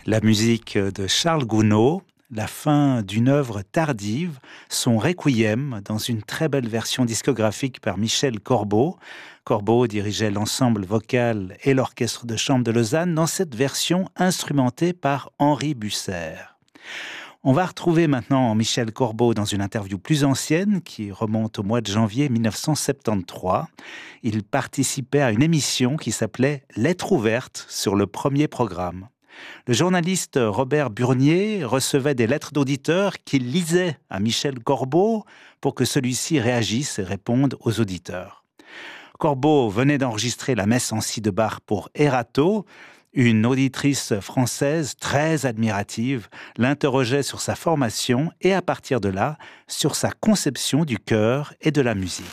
La musique de Charles Gounod, la fin d'une œuvre tardive, son requiem dans une très belle version discographique par Michel Corbeau. Corbeau dirigeait l'ensemble vocal et l'orchestre de chambre de Lausanne dans cette version instrumentée par Henri Busser. On va retrouver maintenant Michel Corbeau dans une interview plus ancienne qui remonte au mois de janvier 1973. Il participait à une émission qui s'appelait Lettres ouvertes sur le premier programme. Le journaliste Robert Burnier recevait des lettres d'auditeurs qu'il lisait à Michel Corbeau pour que celui-ci réagisse et réponde aux auditeurs. Corbeau venait d'enregistrer la messe en si de Bach pour Erato. Une auditrice française très admirative l'interrogeait sur sa formation et à partir de là, sur sa conception du chœur et de la musique.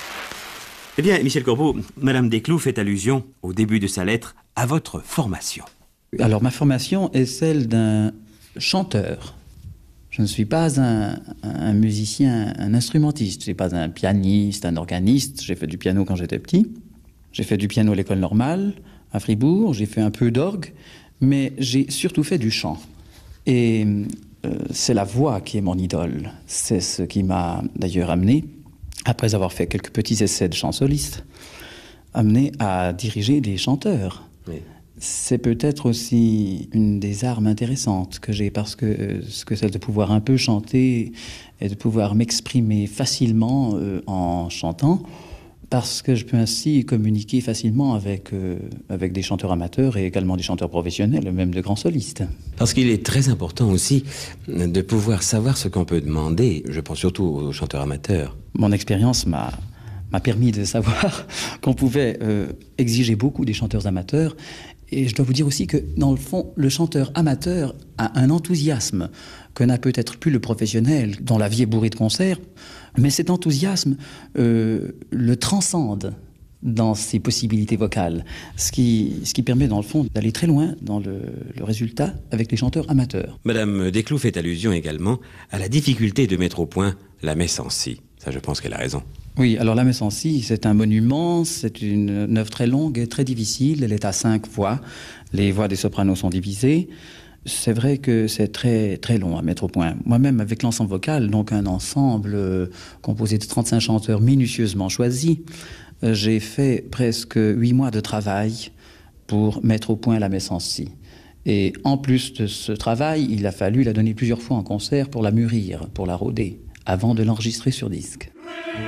Eh bien, Michel Corbeau, Madame Desclous fait allusion, au début de sa lettre, à votre formation. Alors, ma formation est celle d'un chanteur. Je ne suis pas un musicien, un instrumentiste. Je ne suis pas un pianiste, un organiste. J'ai fait du piano quand j'étais petit. J'ai fait du piano à l'école normale, à Fribourg. J'ai fait un peu d'orgue, mais j'ai surtout fait du chant. Et c'est la voix qui est mon idole. C'est ce qui m'a d'ailleurs amené, après avoir fait quelques petits essais de chant soliste, amené à diriger des chanteurs. Oui. C'est peut-être aussi une des armes intéressantes que j'ai, parce que celle de pouvoir un peu chanter et de pouvoir m'exprimer facilement en chantant, parce que je peux ainsi communiquer facilement avec des chanteurs amateurs et également des chanteurs professionnels, même de grands solistes. Parce qu'il est très important aussi de pouvoir savoir ce qu'on peut demander, je pense surtout aux chanteurs amateurs. Mon expérience m'a permis de savoir qu'on pouvait exiger beaucoup des chanteurs amateurs. Et je dois vous dire aussi que, dans le fond, le chanteur amateur a un enthousiasme que n'a peut-être plus le professionnel, dont la vie est bourrée de concerts. Mais cet enthousiasme le transcende dans ses possibilités vocales, ce qui permet, dans le fond, d'aller très loin dans le résultat avec les chanteurs amateurs. Madame Desclous fait allusion également à la difficulté de mettre au point la messe en si. Ça, je pense qu'elle a raison. Oui, alors la messe en si, c'est un monument, c'est une œuvre très longue et très difficile. Elle est à 5 voix. Les voix des sopranos sont divisées. C'est vrai que c'est très, très long à mettre au point. Moi-même, avec l'ensemble vocal, donc un ensemble composé de 35 chanteurs minutieusement choisis, j'ai fait presque 8 mois de travail pour mettre au point la messe en si. Et en plus de ce travail, il a fallu la donner plusieurs fois en concert pour la mûrir, pour la rôder, avant de l'enregistrer sur disque.